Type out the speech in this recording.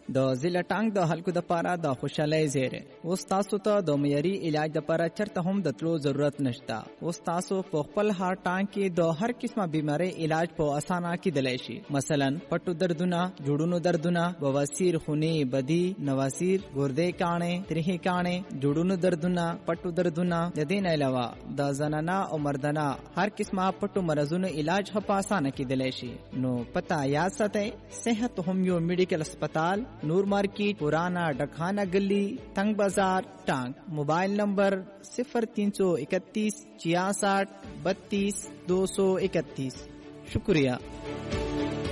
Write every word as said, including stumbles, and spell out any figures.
د ضلع ټانګ د خلکو د پاره د خوشحالۍ زیری. اوس تاسو ته د معیاري علاج لپاره چرته هم د تلو ضرورت نشته. اوس تاسو په خپل هار ټانګ کې د هر قسمه بیماری علاج په اسانه کېدلی شي. مثلا پټو دردونه، جوړونو دردونه، بواسیر، خونی، بدی، نواسیر، ګردې کاڼې، تریخي کاڼې، جوړونو دردونه، پټو دردونه. د دې نه علاوه د زنانه او مردانه هر قسمه پټو مرزونو علاج هم په اسانه کېدلی شي. نو پتا یاد ساتئ، صحت ہومیو میډیکل اسپتال، نور مارکیٹ، پرانا ڈکخانہ گلی، تنگ بازار، ٹانگ. موبائل نمبر صفر تین سو اکتیس چھیاسٹھ بتیس دو سو اکتیس. شکریہ.